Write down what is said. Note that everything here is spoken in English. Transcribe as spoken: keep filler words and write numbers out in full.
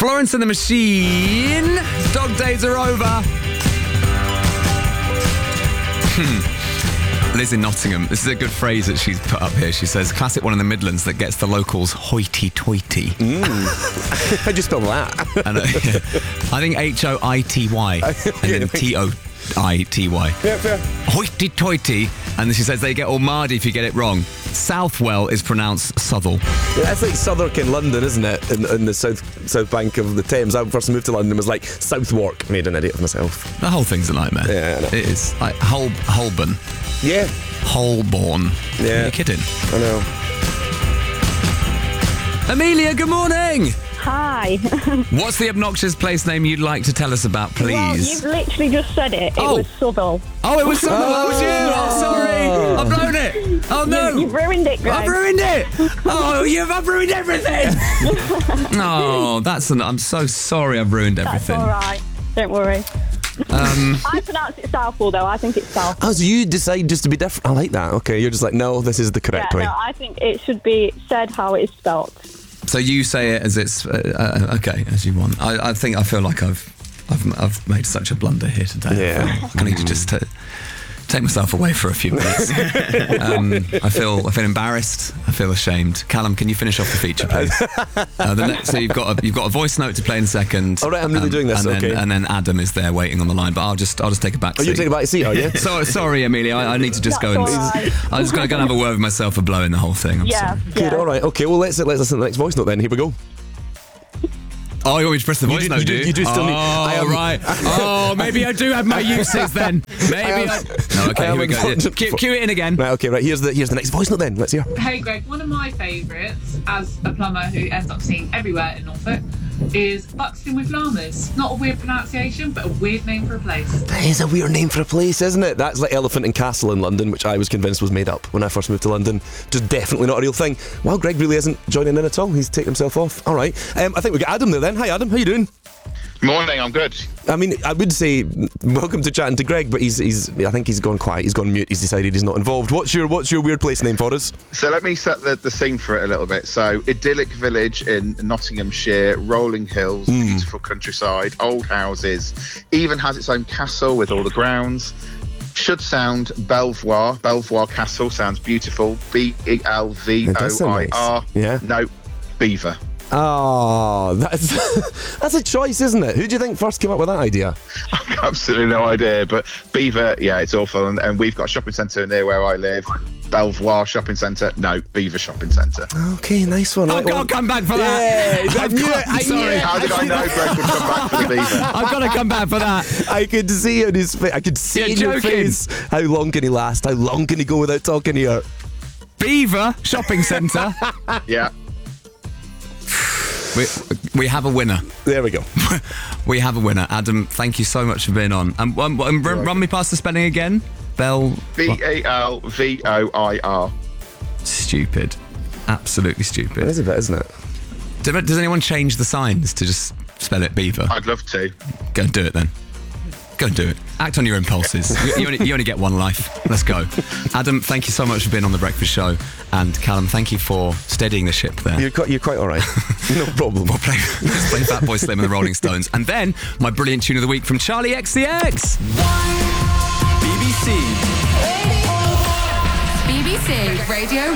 Florence and the Machine. Dog days are over. Hmm. Liz in Nottingham. This is a good phrase that she's put up here. She says, classic one in the Midlands that gets the locals hoity-toity. Mm. How'd you spell that? And, uh, yeah. I think H O I T Y and then T O I T Y. Yeah, fair. Hoity-toity. And then she says they get all mardy if you get it wrong. Southwell is pronounced Southall. Yeah, that's like Southwark in London, isn't it? In, in the south south bank of the Thames. I first moved to London, it was like Southwark. Made an idiot of myself. The whole thing's a nightmare. Yeah, I know. It is. Like Hol- Holborn. Yeah. Holborn. Yeah. You're kidding. I know. Amelia, good morning. Hi. What's the obnoxious place name you'd like to tell us about, please? Well, you've literally just said it. It Oh. was Southall. Oh, it was Southall. That was you. Oh, sorry. I've blown it. Oh, no. You, you've ruined it, Greg. I've ruined it. Oh, you've I've ruined everything. Oh, that's an. I'm so sorry. I've ruined everything. That's all right. Don't worry. Um, I pronounce it Southall, though. I think it's South. Oh, so you decide just to be different. I like that. Okay, you're just like, no, this is the correct Yeah, way. no, I think it should be said how it is spelt. so you say it as it's uh, uh, okay as you want. I, I think I feel like I've I've I've made such a blunder here today. Yeah. I need to just to take myself away for a few minutes. um, I feel I feel embarrassed. I feel ashamed. Callum, can you finish off the feature, please? uh, the next, so you've got a, you've got a voice note to play in a second. All right, I'm really doing this, And then, okay. and then Adam is there waiting on the line, but I'll just I'll just take a back Oh, seat. you take a back seat, are you? So, sorry, Amelia. I, I need to just go and. That's all right. I'm just going to go and have a word with myself for blowing the whole thing. I'm Yeah. sorry. Good, yeah. all right. Okay, well, let's, let's listen to the next voice note then. Here we go. Oh, you want me to press the voice do- note, you do- do you do still oh, need- I am- right. Oh, maybe I do have my uses then. Maybe I I... am- No, okay, I here am we go. unfortunate Cue, for- cue it in again. Right, okay, right. Here's the here's the next voice note then. Let's hear. Hey Greg, one of my favourites as a plumber who ends up seeing everywhere in Norfolk is Buxton with Llamas. Not a weird pronunciation, but a weird name for a place. That is a weird name for a place, isn't it? That's like Elephant and Castle in London, which I was convinced was made up when I first moved to London. Just definitely not a real thing. Well, Greg really isn't joining in at all. He's taken himself off. All right. Um, I think we got Adam there then. Hi, Adam. How you doing? Morning, I'm good. I mean, I would say welcome to chatting to Greg, but he's he's. I think he's gone quiet. He's gone mute. He's decided he's not involved. What's your What's your weird place name for us? So let me set the, the scene for it a little bit. So, idyllic village in Nottinghamshire, rolling hills, beautiful countryside, old houses, even has its own castle with all the grounds. Should sound Belvoir. Belvoir Castle sounds beautiful. B E L V It does O sound I R. nice. Yeah. No, Beaver. Oh, that's that's a choice, isn't it? Who do you think first came up with that idea? I've absolutely no idea, but Beaver, yeah, it's awful. And, and we've got a shopping centre near where I live. Belvoir Shopping Centre. No, Beaver Shopping Centre. Okay, nice one. I'll, Right, well- I'll come back for that. Yeah, I I've knew got- it, I knew sorry. it. How did I know Greg would come back for the Beaver? I've got to come back for that. I could see in his face. I could see You're in your joking. face. How long can he last? How long can he go without talking here? Beaver Shopping Centre. Yeah. we, we have a winner. There we go. We have a winner. Adam, thank you so much for being on. And um, um, run, run me past the spelling again. Bell. B A L V O I R. Stupid. Absolutely It stupid. is a bit, isn't it? Does, does anyone change the signs to just spell it Beaver? I'd love to. Go and do it then. Go and do it. Act on your impulses. you, you, only, you only get one life. Let's go. Adam, thank you so much for being on The Breakfast Show. And Callum, thank you for steadying the ship there. You're quite, you're quite all right. No problem. We'll play, let's play Fatboy Slim and the Rolling Stones. And then my brilliant tune of the week from Charlie X C X. B B C. B B C Radio